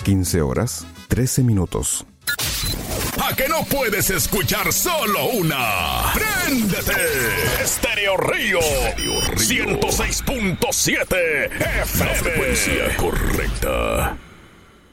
15 horas, 13 minutos. ¿A que no puedes escuchar solo una? ¡Préndete! Estéreo Río 106.7 FM. La frecuencia correcta.